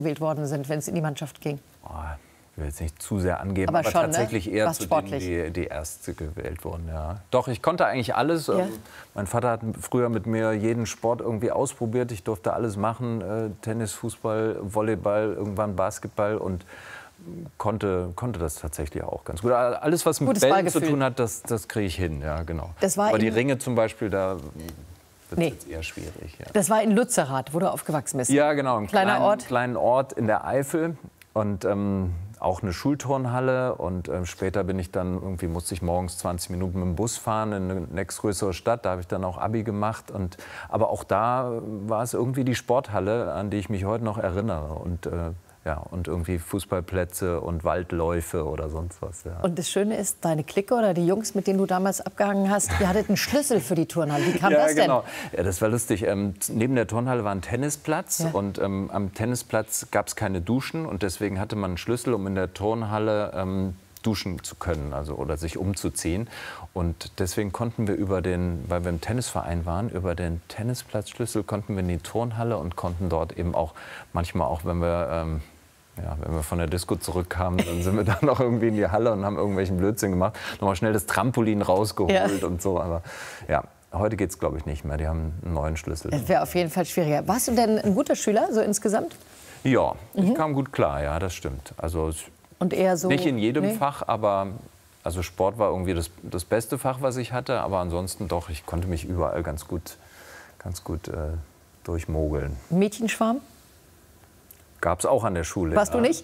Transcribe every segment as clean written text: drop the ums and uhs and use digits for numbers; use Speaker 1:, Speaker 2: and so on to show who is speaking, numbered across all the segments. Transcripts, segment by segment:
Speaker 1: gewählt worden sind, wenn es in die Mannschaft ging?
Speaker 2: Oh, ich will jetzt nicht zu sehr angeben,
Speaker 1: aber schon,
Speaker 2: tatsächlich
Speaker 1: ne?
Speaker 2: eher zu denen, die erst gewählt wurden. Ja. Doch, ich konnte eigentlich alles. Ja. Mein Vater hat früher mit mir jeden Sport irgendwie ausprobiert. Ich durfte alles machen, Tennis, Fußball, Volleyball, irgendwann Basketball und konnte das tatsächlich auch ganz gut. Alles, was mit Bällen zu tun hat, das kriege ich hin. Ja, genau. Aber die Ringe zum Beispiel, da wird es jetzt eher schwierig. Ja.
Speaker 1: Das war in Lützerath, wo du aufgewachsen bist.
Speaker 2: Ja, genau. Ein
Speaker 1: Ort.
Speaker 2: Kleinen Ort in der Eifel. Und auch eine Schulturnhalle. Und später musste ich morgens 20 Minuten mit dem Bus fahren in eine nächstgrößere Stadt. Da habe ich dann auch Abi gemacht. Aber auch da war es irgendwie die Sporthalle, an die ich mich heute noch erinnere. Und irgendwie Fußballplätze und Waldläufe oder sonst was. Ja.
Speaker 1: Und das Schöne ist, deine Clique oder die Jungs, mit denen du damals abgehangen hast, die hatten einen Schlüssel für die Turnhalle. Wie kam das denn?
Speaker 2: Genau. Ja, das war lustig. Neben der Turnhalle war ein Tennisplatz. Und am Tennisplatz gab es keine Duschen. Und deswegen hatte man einen Schlüssel, um in der Turnhalle duschen zu können, oder sich umzuziehen. Und deswegen konnten wir weil wir im Tennisverein waren, über den Tennisplatzschlüssel konnten wir in die Turnhalle und konnten dort eben auch, manchmal auch, wenn wir von der Disco zurückkamen, dann sind wir dann noch irgendwie in die Halle und haben irgendwelchen Blödsinn gemacht, nochmal schnell das Trampolin rausgeholt und so. Aber ja, heute geht es, glaube ich, nicht mehr. Die haben einen neuen Schlüssel.
Speaker 1: Das wäre auf jeden Fall schwieriger. Warst du denn ein guter Schüler, so insgesamt?
Speaker 2: Ja, ich kam gut klar, ja, das stimmt.
Speaker 1: Und eher so,
Speaker 2: nicht in jedem Fach, aber Sport war irgendwie das beste Fach, was ich hatte. Aber ansonsten doch, ich konnte mich überall ganz gut durchmogeln.
Speaker 1: Mädchenschwarm?
Speaker 2: Gab es auch an der Schule.
Speaker 1: Warst du nicht?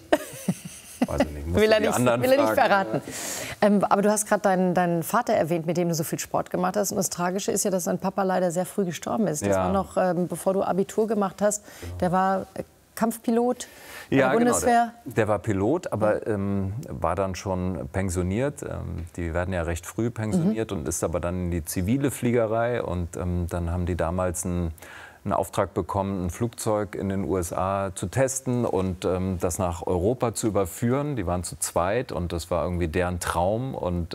Speaker 2: Weiß ich nicht.
Speaker 1: Will er nicht verraten. Aber du hast gerade deinen Vater erwähnt, mit dem du so viel Sport gemacht hast. Und das Tragische ist ja, dass dein Papa leider sehr früh gestorben ist. Das war noch, bevor du Abitur gemacht hast. Genau. Der war Kampfpilot der Bundeswehr.
Speaker 2: Genau. Der war Pilot, aber war dann schon pensioniert. Die werden ja recht früh pensioniert und ist aber dann in die zivile Fliegerei. Und dann haben die damals einen Auftrag bekommen, ein Flugzeug in den USA zu testen und das nach Europa zu überführen. Die waren zu zweit und das war irgendwie deren Traum. Und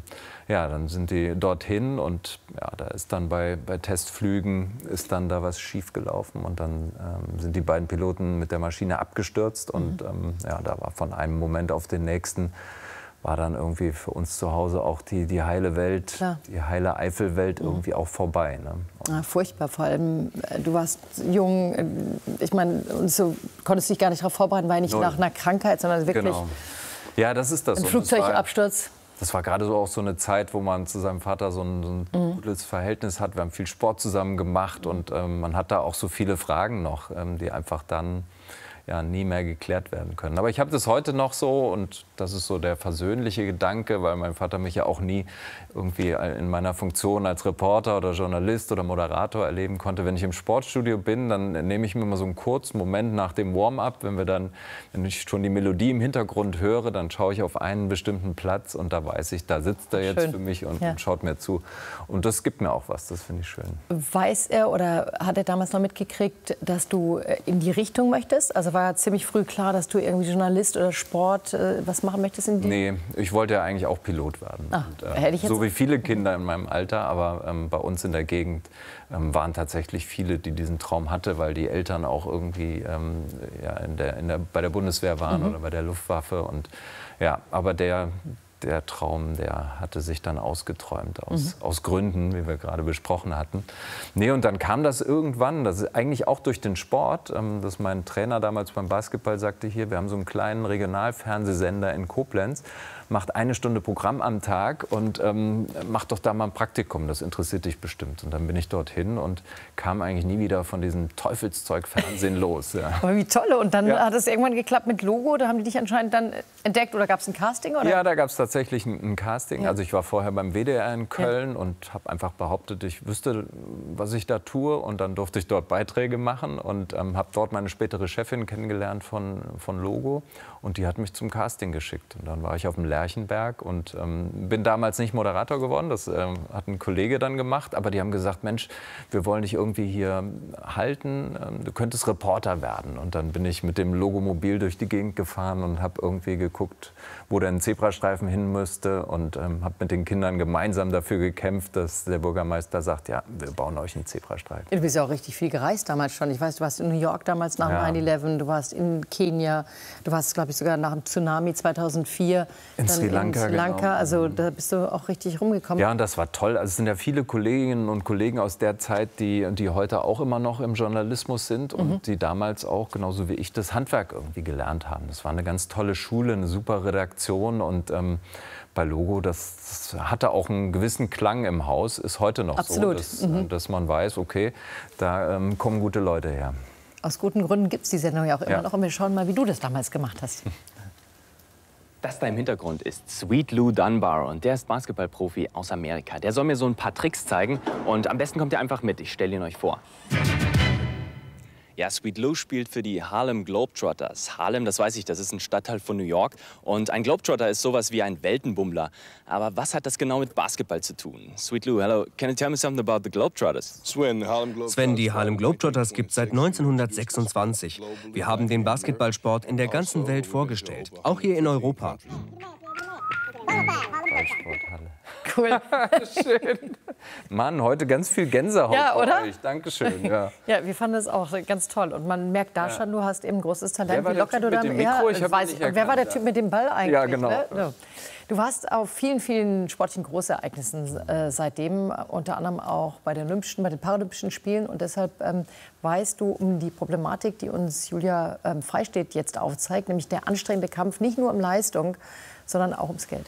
Speaker 2: dann sind die dorthin und da ist dann bei Testflügen ist dann da was schiefgelaufen und dann sind die beiden Piloten mit der Maschine abgestürzt und da war von einem Moment auf den nächsten war dann irgendwie für uns zu Hause auch die heile Welt, die heile Eifelwelt irgendwie auch vorbei. Ne?
Speaker 1: Ja, furchtbar, vor allem du warst jung, ich meine, so konntest dich gar nicht darauf vorbereiten, weil nicht nach einer Krankheit, sondern wirklich
Speaker 2: ja, das ist das.
Speaker 1: Ein Flugzeugabsturz.
Speaker 2: Das war gerade so auch so eine Zeit, wo man zu seinem Vater so ein gutes Verhältnis hat. Wir haben viel Sport zusammen gemacht und man hat da auch so viele Fragen noch, die einfach dann nie mehr geklärt werden können. Aber ich habe das heute noch so und das ist so der versöhnliche Gedanke, weil mein Vater mich ja auch nie irgendwie in meiner Funktion als Reporter oder Journalist oder Moderator erleben konnte. Wenn ich im Sportstudio bin, dann nehme ich mir mal so einen kurzen Moment nach dem Warm-up, wenn ich schon die Melodie im Hintergrund höre, dann schaue ich auf einen bestimmten Platz und da weiß ich, da sitzt er jetzt für mich und schaut mir zu. Und das gibt mir auch was, das finde ich schön.
Speaker 1: Weiß er oder hat er damals noch mitgekriegt, dass du in die Richtung möchtest? Also war ja ziemlich früh klar, dass du irgendwie Journalist oder Sport was machen möchtest in die?
Speaker 2: Nee, ich wollte ja eigentlich auch Pilot werden.
Speaker 1: Hätte ich jetzt
Speaker 2: so wie viele Kinder in meinem Alter, aber bei uns in der Gegend waren tatsächlich viele, die diesen Traum hatten, weil die Eltern auch irgendwie bei der Bundeswehr waren oder bei der Luftwaffe. Und aber der Traum, der hatte sich dann ausgeträumt, aus Gründen, wie wir gerade besprochen hatten. Nee, und dann kam das irgendwann, das ist eigentlich auch durch den Sport, dass mein Trainer damals beim Basketball sagte, hier, wir haben so einen kleinen Regionalfernsehsender in Koblenz, macht 1 Stunde Programm am Tag und macht doch da mal ein Praktikum, das interessiert dich bestimmt. Und dann bin ich dorthin und kam eigentlich nie wieder von diesem Teufelszeug-Fernsehen los. Ja.
Speaker 1: Aber wie toll. Und dann hat es irgendwann geklappt mit Logo, da haben die dich anscheinend dann entdeckt oder gab es ein Casting? Oder?
Speaker 2: Ja, da gab es tatsächlich ein Casting. Ja. Also ich war vorher beim WDR in Köln und habe einfach behauptet, ich wüsste, was ich da tue. Und dann durfte ich dort Beiträge machen und habe dort meine spätere Chefin kennengelernt von Logo. Und die hat mich zum Casting geschickt. Und dann war ich auf dem Lerchenberg und bin damals nicht Moderator geworden. Das hat ein Kollege dann gemacht. Aber die haben gesagt, Mensch, wir wollen dich irgendwie hier halten. Du könntest Reporter werden. Und dann bin ich mit dem Logomobil durch die Gegend gefahren und habe irgendwie geguckt, wo denn ein Zebrastreifen hin müsste und habe mit den Kindern gemeinsam dafür gekämpft, dass der Bürgermeister sagt, ja, wir bauen euch einen Zebrastreifen.
Speaker 1: Du bist ja auch richtig viel gereist damals schon. Ich weiß, du warst in New York damals nach dem 9/11, du warst in Kenia, du warst, glaube ich, sogar nach dem Tsunami 2004
Speaker 2: in Sri Lanka. Genau.
Speaker 1: Also da bist du auch richtig rumgekommen.
Speaker 2: Ja, und das war toll. Also es sind ja viele Kolleginnen und Kollegen aus der Zeit, die heute auch immer noch im Journalismus sind und die damals auch, genauso wie ich, das Handwerk irgendwie gelernt haben. Das war eine ganz tolle Schule, eine super Redaktion und bei Logo, das hatte auch einen gewissen Klang im Haus, ist heute noch
Speaker 1: Absolut.
Speaker 2: So, dass man weiß, okay, da kommen gute Leute her.
Speaker 1: Aus guten Gründen gibt es die Sendung ja auch immer noch und wir schauen mal, wie du das damals gemacht hast.
Speaker 3: Das da im Hintergrund ist Sweet Lou Dunbar und der ist Basketballprofi aus Amerika. Der soll mir so ein paar Tricks zeigen und am besten kommt ihr einfach mit. Ich stelle ihn euch vor. Ja, Sweet Lou spielt für die Harlem Globetrotters. Harlem, das weiß ich, das ist ein Stadtteil von New York. Und ein Globetrotter ist sowas wie ein Weltenbummler. Aber was hat das genau mit Basketball zu tun? Sweet Lou, hello, can you tell me something about the Globetrotters?
Speaker 4: Sven, die Harlem Globetrotters gibt es seit 1926. Wir haben den Basketballsport in der ganzen Welt vorgestellt, auch hier in Europa.
Speaker 1: Cool.
Speaker 2: Schön. Mann, heute ganz viel Gänsehaut
Speaker 1: ja, oder?
Speaker 2: bei euch. Dankeschön. Ja.
Speaker 1: Ja, wir fanden es auch ganz toll. Und man merkt da schon, du hast eben großes Talent.
Speaker 2: Wer war
Speaker 1: wie locker
Speaker 2: der Typ
Speaker 1: du
Speaker 2: mit dem
Speaker 1: da
Speaker 2: Mikro? Ich
Speaker 1: weiß,
Speaker 2: nicht erkannt,
Speaker 1: wer war der Typ mit dem Ball eigentlich?
Speaker 2: Ja, genau.
Speaker 1: Ne? So. Du warst auf vielen, vielen sportlichen Großereignissen seitdem, unter anderem auch bei den Paralympischen Spielen. Und deshalb weißt du um die Problematik, die uns Julia Freistedt jetzt aufzeigt, nämlich der anstrengende Kampf nicht nur um Leistung, sondern auch ums Geld.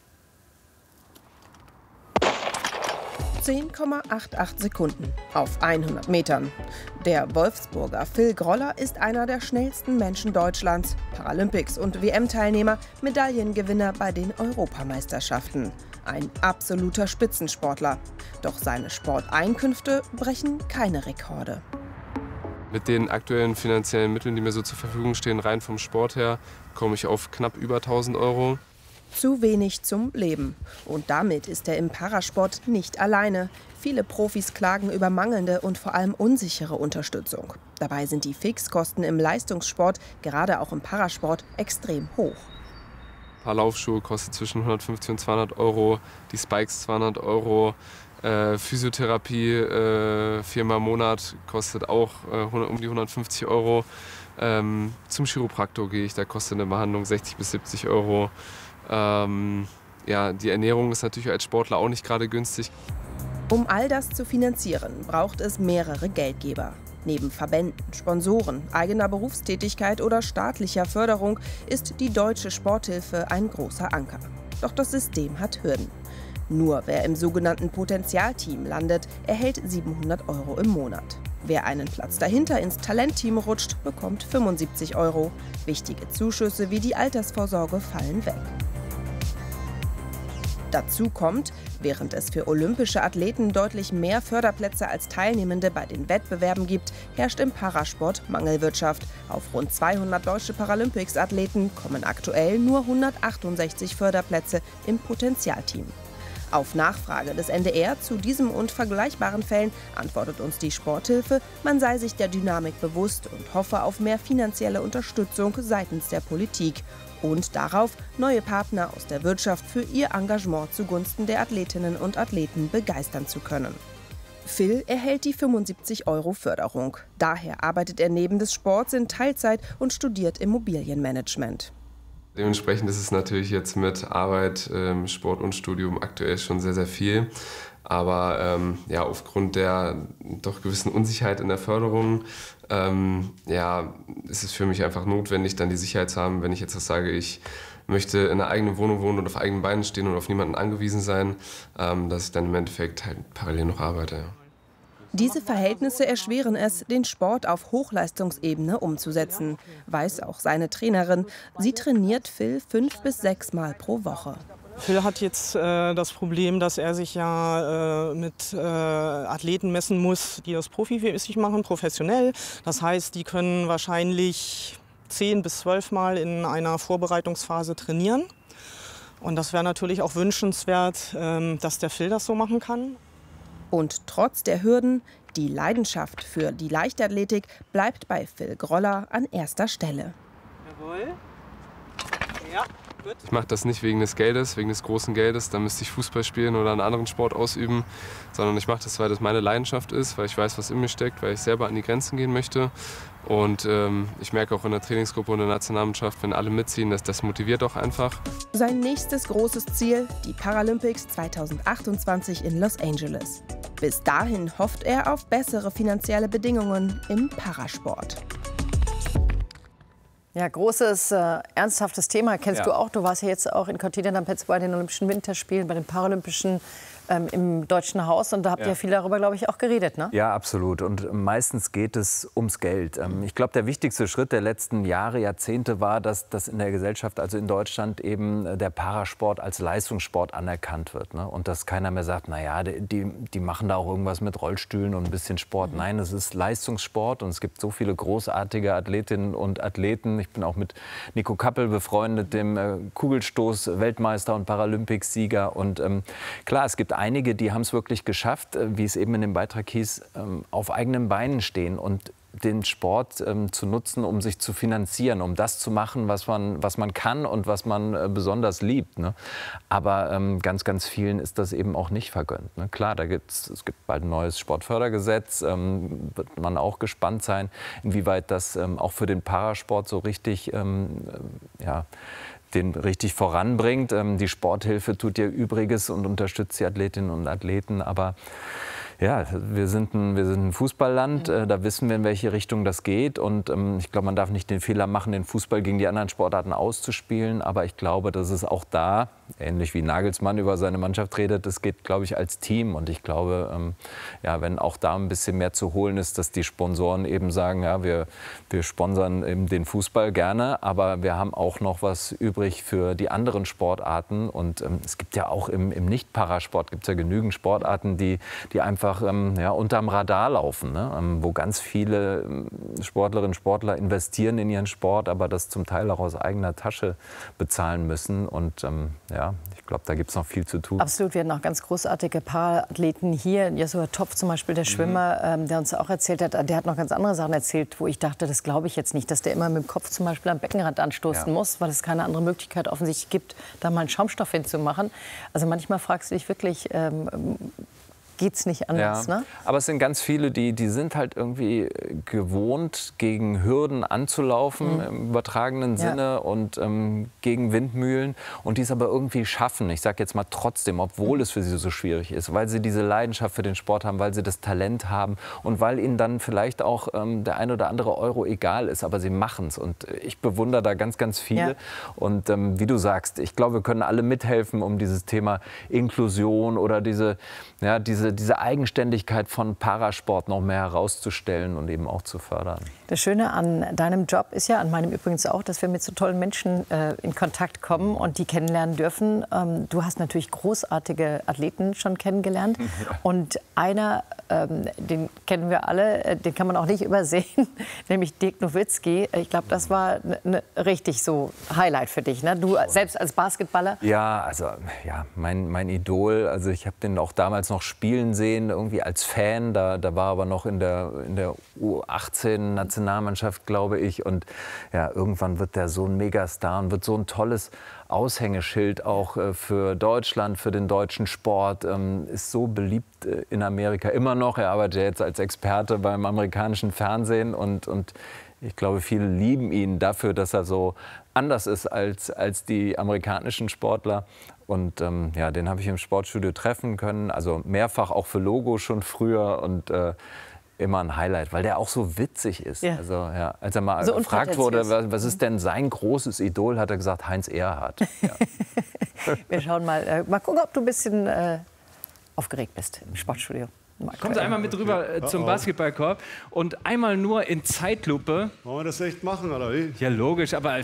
Speaker 5: 10,88 Sekunden auf 100 Metern. Der Wolfsburger Phil Groller ist einer der schnellsten Menschen Deutschlands, Paralympics- und WM-Teilnehmer, Medaillengewinner bei den Europameisterschaften. Ein absoluter Spitzensportler. Doch seine Sporteinkünfte brechen keine Rekorde.
Speaker 6: Mit den aktuellen finanziellen Mitteln, die mir so zur Verfügung stehen, rein vom Sport her, komme ich auf knapp über 1.000 Euro.
Speaker 5: Zu wenig zum Leben. Und damit ist er im Parasport nicht alleine. Viele Profis klagen über mangelnde und vor allem unsichere Unterstützung. Dabei sind die Fixkosten im Leistungssport, gerade auch im Parasport, extrem hoch.
Speaker 6: Ein paar Laufschuhe kosten zwischen 150 und 200 Euro, die Spikes 200 Euro. Physiotherapie 4-mal im Monat kostet auch um die 150 Euro. Zum Chiropraktor gehe ich, da kostet eine Behandlung 60 bis 70 Euro. Ja, die Ernährung ist natürlich als Sportler auch nicht gerade günstig.
Speaker 5: Um all das zu finanzieren, braucht es mehrere Geldgeber. Neben Verbänden, Sponsoren, eigener Berufstätigkeit oder staatlicher Förderung ist die Deutsche Sporthilfe ein großer Anker. Doch das System hat Hürden. Nur wer im sogenannten Potentialteam landet, erhält 700 Euro im Monat. Wer einen Platz dahinter ins Talentteam rutscht, bekommt 75 Euro. Wichtige Zuschüsse wie die Altersvorsorge fallen weg. Dazu kommt, während es für olympische Athleten deutlich mehr Förderplätze als Teilnehmende bei den Wettbewerben gibt, herrscht im Parasport Mangelwirtschaft. Auf rund 200 deutsche Paralympics-Athleten kommen aktuell nur 168 Förderplätze im Potentialteam. Auf Nachfrage des NDR zu diesem und vergleichbaren Fällen antwortet uns die Sporthilfe, man sei sich der Dynamik bewusst und hoffe auf mehr finanzielle Unterstützung seitens der Politik und darauf, neue Partner aus der Wirtschaft für ihr Engagement zugunsten der Athletinnen und Athleten begeistern zu können. Phil erhält die 75 Euro Förderung. Daher arbeitet er neben des Sports in Teilzeit und studiert Immobilienmanagement.
Speaker 6: Dementsprechend ist es natürlich jetzt mit Arbeit, Sport und Studium aktuell schon sehr, sehr viel. Aber ja, aufgrund der doch gewissen Unsicherheit in der Förderung ja, ist es für mich einfach notwendig, dann die Sicherheit zu haben, wenn ich jetzt sage, ich möchte in einer eigenen Wohnung wohnen und auf eigenen Beinen stehen und auf niemanden angewiesen sein, dass ich dann im Endeffekt halt parallel noch arbeite.
Speaker 5: Diese Verhältnisse erschweren es, den Sport auf Hochleistungsebene umzusetzen, weiß auch seine Trainerin. Sie trainiert Phil 5 bis 6 Mal pro Woche.
Speaker 7: Phil hat jetzt das Problem, dass er sich ja mit Athleten messen muss, die das profimäßig machen, professionell. Das heißt, die können wahrscheinlich 10 bis 12 Mal in einer Vorbereitungsphase trainieren. Und das wäre natürlich auch wünschenswert, dass der Phil das so machen kann.
Speaker 5: Und trotz der Hürden, die Leidenschaft für die Leichtathletik bleibt bei Phil Groller an erster Stelle.
Speaker 7: Jawohl. Ja.
Speaker 6: Ich mache das nicht wegen des Geldes, wegen des großen Geldes. Da müsste ich Fußball spielen oder einen anderen Sport ausüben. Sondern ich mache das, weil das meine Leidenschaft ist, weil ich weiß, was in mir steckt, weil ich selber an die Grenzen gehen möchte. Und ich merke auch in der Trainingsgruppe und in der Nationalmannschaft, wenn alle mitziehen, das motiviert auch einfach.
Speaker 5: Sein nächstes großes Ziel, die Paralympics 2028 in Los Angeles. Bis dahin hofft er auf bessere finanzielle Bedingungen im Parasport.
Speaker 1: Ja, großes, ernsthaftes Thema. Kennst du auch? Du warst ja jetzt auch in Cortina d'Ampezzo bei den Olympischen Winterspielen, bei den Paralympischen im Deutschen Haus. Und da habt ihr viel darüber, glaube ich, auch geredet, ne?
Speaker 2: Ja, absolut. Und meistens geht es ums Geld. Ich glaube, der wichtigste Schritt der letzten Jahre, Jahrzehnte war, dass in der Gesellschaft, also in Deutschland, eben der Parasport als Leistungssport anerkannt wird. Ne? Und dass keiner mehr sagt, naja, die machen da auch irgendwas mit Rollstühlen und ein bisschen Sport. Nein, es ist Leistungssport und es gibt so viele großartige Athletinnen und Athleten. Ich bin auch mit Nico Kappel befreundet, dem Kugelstoß-Weltmeister und Paralympicsieger. Und klar, es gibt einige, die haben es wirklich geschafft, wie es eben in dem Beitrag hieß, auf eigenen Beinen stehen und den Sport zu nutzen, um sich zu finanzieren, um das zu machen, was man kann und was man besonders liebt. Ne? Aber ganz, ganz vielen ist das eben auch nicht vergönnt. Ne? Klar, es gibt bald ein neues Sportfördergesetz, wird man auch gespannt sein, inwieweit das auch für den Parasport so richtig den richtig voranbringt. Die Sporthilfe tut ihr Übriges und unterstützt die Athletinnen und Athleten. Aber ja, wir sind ein Fußballland, da wissen wir, in welche Richtung das geht. Und ich glaube, man darf nicht den Fehler machen, den Fußball gegen die anderen Sportarten auszuspielen. Aber ich glaube, dass es auch da, ähnlich wie Nagelsmann über seine Mannschaft redet, das geht, glaube ich, als Team. Und ich glaube, wenn auch da ein bisschen mehr zu holen ist, dass die Sponsoren eben sagen, ja, wir sponsern eben den Fußball gerne, aber wir haben auch noch was übrig für die anderen Sportarten. Und es gibt ja auch im Nicht-Parasport gibt's ja genügend Sportarten, die einfach unterm Radar laufen, ne? Wo ganz viele Sportlerinnen und Sportler investieren in ihren Sport, aber das zum Teil auch aus eigener Tasche bezahlen müssen. Und ich glaube, da gibt es noch viel zu tun.
Speaker 1: Absolut, wir hatten auch ganz großartige Parathleten hier. Joshua Topf zum Beispiel, der Schwimmer, der uns auch erzählt hat, der hat noch ganz andere Sachen erzählt, wo ich dachte, das glaube ich jetzt nicht, dass der immer mit dem Kopf zum Beispiel am Beckenrand anstoßen muss, weil es keine andere Möglichkeit offensichtlich gibt, da mal einen Schaumstoff hinzumachen. Also manchmal fragst du dich wirklich, geht's nicht anders, ne?
Speaker 2: Aber es sind ganz viele, die sind halt irgendwie gewohnt, gegen Hürden anzulaufen, im übertragenen Sinne und gegen Windmühlen und die es aber irgendwie schaffen. Ich sage jetzt mal trotzdem, obwohl es für sie so schwierig ist, weil sie diese Leidenschaft für den Sport haben, weil sie das Talent haben und weil ihnen dann vielleicht auch der ein oder andere Euro egal ist, aber sie machen es. Und ich bewundere da ganz, ganz viele. Ja. Und wie du sagst, ich glaube, wir können alle mithelfen, um dieses Thema Inklusion oder diese Eigenständigkeit von Parasport noch mehr herauszustellen und eben auch zu fördern.
Speaker 1: Das Schöne an deinem Job ist ja, an meinem übrigens auch, dass wir mit so tollen Menschen in Kontakt kommen und die kennenlernen dürfen. Du hast natürlich großartige Athleten schon kennengelernt. Und einer, den kennen wir alle, den kann man auch nicht übersehen, nämlich Dirk Nowitzki. Ich glaube, das war richtig so Highlight für dich, ne? Du selbst als Basketballer?
Speaker 2: Ja, also mein Idol. Also ich habe den auch damals noch spielen sehen, irgendwie als Fan. Da war aber noch in der U18-Nationalmannschaft, glaube ich. Und ja, irgendwann wird der so ein Megastar und wird so ein tolles Aushängeschild auch für Deutschland, für den deutschen Sport. Ist so beliebt in Amerika immer noch. Er arbeitet jetzt als Experte beim amerikanischen Fernsehen und ich glaube, viele lieben ihn dafür, dass er so anders ist als die amerikanischen Sportler. Und den habe ich im Sportstudio treffen können, also mehrfach auch für Logo schon früher und immer ein Highlight, weil der auch so witzig ist. Ja. Also, als er mal so gefragt wurde, was ist denn sein großes Idol, hat er gesagt, Heinz Erhardt. Ja.
Speaker 1: Wir schauen mal gucken, ob du ein bisschen aufgeregt bist im Sportstudio.
Speaker 8: Kommen Sie einmal mit rüber zum Basketballkorb und einmal nur in Zeitlupe.
Speaker 9: Wollen wir das echt machen, oder wie?
Speaker 8: Ja, logisch, aber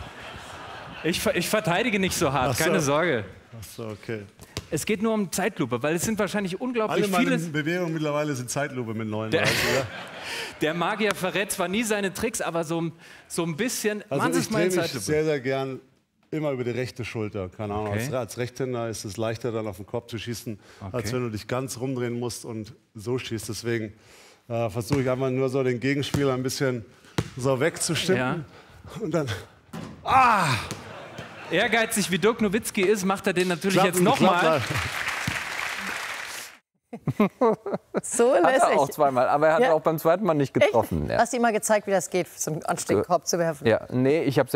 Speaker 8: ich verteidige nicht so hart, keine Sorge.
Speaker 9: Ach so, okay.
Speaker 8: Es geht nur um Zeitlupe, weil es sind wahrscheinlich unglaublich viele...
Speaker 9: Alle meine Bewegungen mittlerweile sind Zeitlupe mit 39.
Speaker 8: Der Magier verrät zwar nie seine Tricks, aber so ein bisschen...
Speaker 9: Also ich drehe mich sehr, sehr gern immer über die rechte Schulter. Keine Ahnung, als Rechtshänder ist es leichter, dann auf den Kopf zu schießen, als wenn du dich ganz rumdrehen musst und so schießt. Deswegen versuche ich einfach nur so den Gegenspieler ein bisschen so wegzustimmen. Ja. Und dann...
Speaker 8: ehrgeizig wie Dirk Nowitzki ist, macht er den natürlich jetzt nochmal.
Speaker 1: So lässig.
Speaker 2: Hat er auch zweimal, aber er hat auch beim zweiten Mal nicht getroffen.
Speaker 1: Ja. Hast du ihm mal gezeigt, wie das geht, so einen Ansteckkorb zu werfen?
Speaker 2: Ja, nee, ich habe